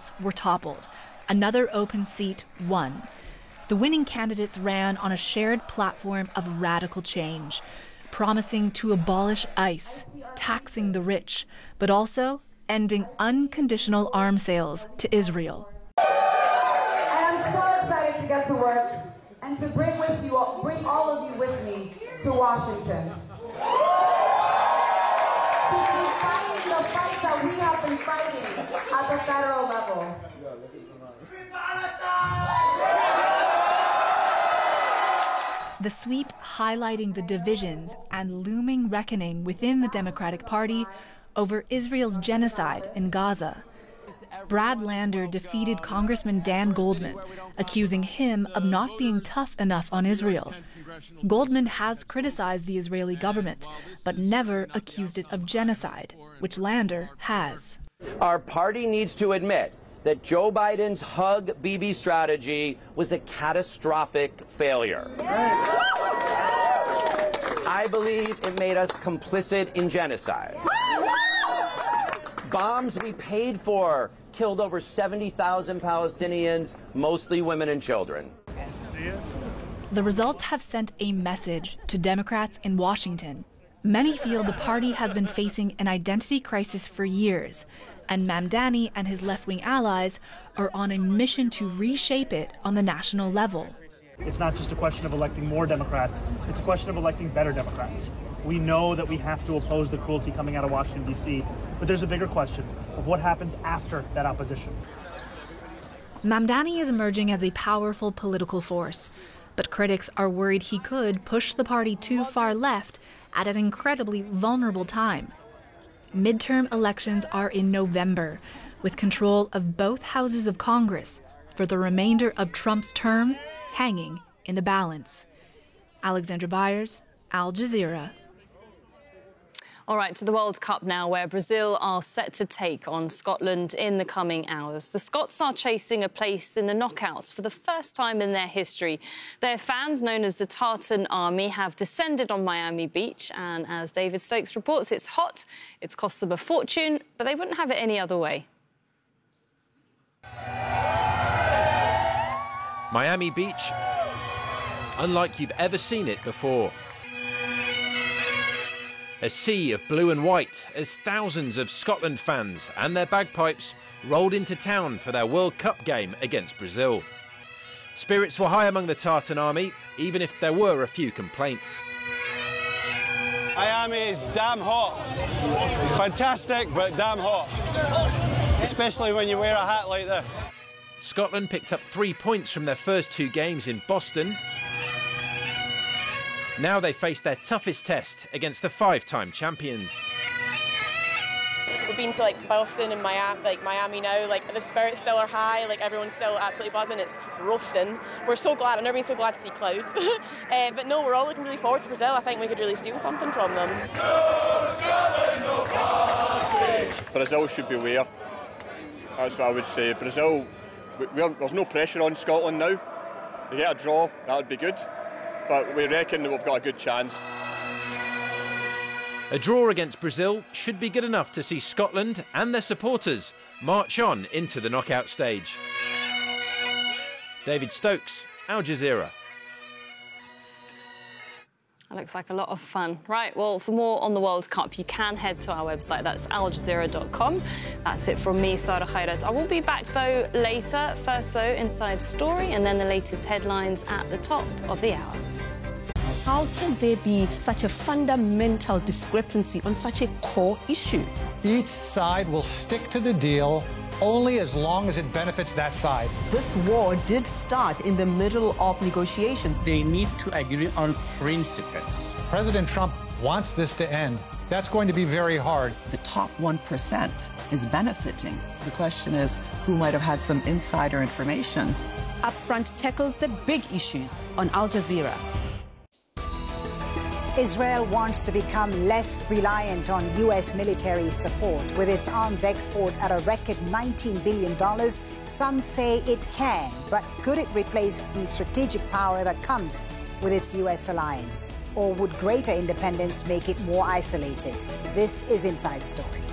Democrats were toppled. Another open seat won. The winning candidates ran on a shared platform of radical change, promising to abolish ICE, taxing the rich, but also ending unconditional arms sales to Israel. And I'm so excited to get to work and to bring all of you with me to Washington. To be fighting the fight that we have been fighting at the federal level. The sweep highlighting the divisions and looming reckoning within the Democratic Party over Israel's genocide in Gaza. Brad Lander defeated Congressman Dan Goldman, accusing him of not being tough enough on Israel. Goldman has criticized the Israeli government, but never accused it of genocide, which Lander has. Our party needs to admit that Joe Biden's Hug Bibi strategy was a catastrophic failure. I believe it made us complicit in genocide. Bombs we paid for killed over 70,000 Palestinians, mostly women and children. The results have sent a message to Democrats in Washington. Many feel the party has been facing an identity crisis for years, and Mamdani and his left-wing allies are on a mission to reshape it on the national level. It's not just a question of electing more Democrats, it's a question of electing better Democrats. We know that we have to oppose the cruelty coming out of Washington, D.C., but there's a bigger question of what happens after that opposition. Mamdani is emerging as a powerful political force, but critics are worried he could push the party too far left at an incredibly vulnerable time. Midterm elections are in November, with control of both houses of Congress for the remainder of Trump's term hanging in the balance. Alexandra Byers, Al Jazeera. All right, to the World Cup now, where Brazil are set to take on Scotland in the coming hours. The Scots are chasing a place in the knockouts for the first time in their history. Their fans, known as the Tartan Army, have descended on Miami Beach, and as David Stokes reports, it's hot, it's cost them a fortune, but they wouldn't have it any other way. Miami Beach, unlike you've ever seen it before. A sea of blue and white as thousands of Scotland fans and their bagpipes rolled into town for their World Cup game against Brazil. Spirits were high among the Tartan Army, even if there were a few complaints. Miami is damn hot. Fantastic, but damn hot. Especially when you wear a hat like this. Scotland picked up 3 points from their first two games in Boston. Now they face their toughest test against the five-time champions. We've been to Boston and Miami now. The spirits still are high. Everyone's still absolutely buzzing. It's roasting. We're so glad. I've never been so glad to see clouds. But no, we're all looking really forward to Brazil. I think we could really steal something from them. Brazil should beware. That's what I would say. Brazil, there's no pressure on Scotland now. They get a draw, that would be good. But we reckon that we've got a good chance. A draw against Brazil should be good enough to see Scotland and their supporters march on into the knockout stage. David Stokes, Al Jazeera. That looks like a lot of fun. Right, well, for more on the World Cup, you can head to our website. That's aljazeera.com. That's it from me, Sarah Khairat. I will be back, though, later. First, though, Inside Story, and then the latest headlines at the top of the hour. How can there be such a fundamental discrepancy on such a core issue? Each side will stick to the deal only as long as it benefits that side. This war did start in the middle of negotiations. They need to agree on principles. President Trump wants this to end. That's going to be very hard. The top 1% is benefiting. The question is, who might have had some insider information? Upfront tackles the big issues on Al Jazeera. Israel wants to become less reliant on U.S. military support. With its arms export at a record $19 billion, some say it can. But could it replace the strategic power that comes with its U.S. alliance? Or would greater independence make it more isolated? This is Inside Story.